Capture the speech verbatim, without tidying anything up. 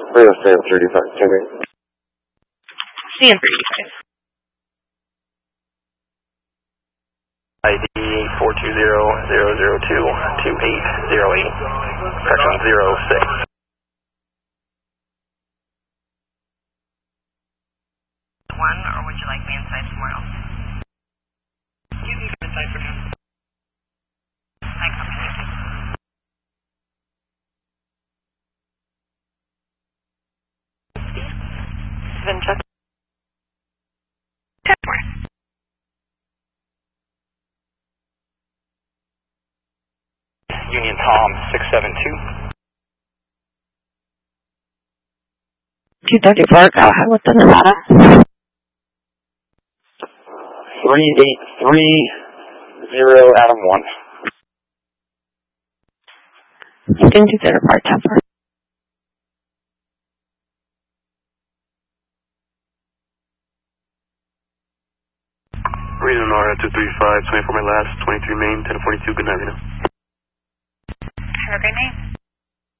Rio Sam thirty-five, ten eight. Sam thirty-five. I D four two zero zero zero two two eight zero eight, correction zero six. One, or would you like me inside somewhere else? You can come inside for now. I copy, thank you. Then check. Ten more. Union Tom six seven two. two thirty-four, go ahead with the Nevada. three eight three zero Adam one. Skin two thirty-four, temper. Reno Nora two three five, twenty-four my last, twenty-three main, ten forty-two, good night Reno. Have a great night.